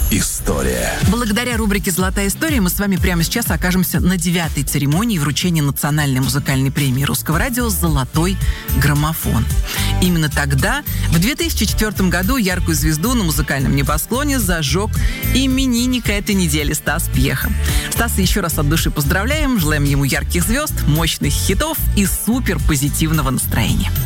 История. Благодаря рубрике «Золотая история» мы с вами прямо сейчас окажемся на 9-й церемонии вручения национальной музыкальной премии Русского радио «Золотой граммофон». Именно тогда, в 2004 году, яркую звезду на музыкальном небосклоне зажег именинник этой недели Стас Пьеха. Стаса еще раз от души поздравляем, желаем ему ярких звезд, мощных хитов и супер позитивного настроения.